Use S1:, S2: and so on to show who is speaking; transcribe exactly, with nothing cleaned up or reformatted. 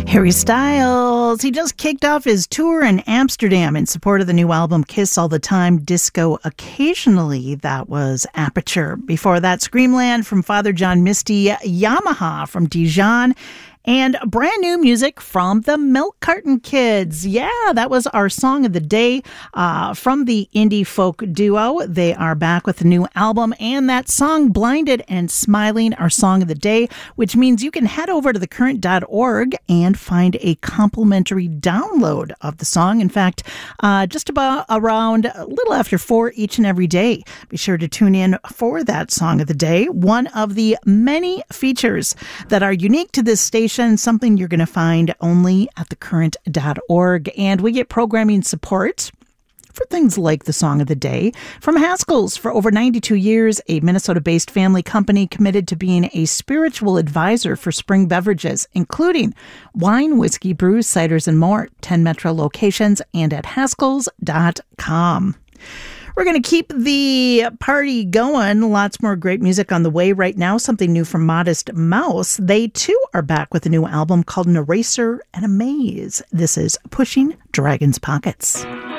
S1: Harry Styles, he just kicked off his tour in Amsterdam in support of the new album Kiss All the Time, Disco Occasionally. That was Aperture. Before that, Screamland from Father John Misty, Yamaha from Dijon, and brand new music from the Milk Carton Kids. Yeah, that was our song of the day uh, from the indie folk duo. They are back with a new album, and that song, Blinded and Smiling, our song of the day, which means you can head over to the current dot org and find a complimentary download of the song. In fact, uh, just about around a little after four each and every day. Be sure to tune in for that song of the day. One of the many features that are unique to this station, something you're going to find only at the current dot org. And we get programming support for things like the song of the day from Haskell's. For over ninety-two years, a Minnesota-based family company committed to being a spiritual advisor for spring beverages, including wine, whiskey, brews, ciders, and more. ten Metro locations and at haskells dot com. We're going to keep the party going. Lots more great music on the way right now. Something new from Modest Mouse. They, too, are back with a new album called An Eraser and a Maze. This is Pushing Dragon's Pockets.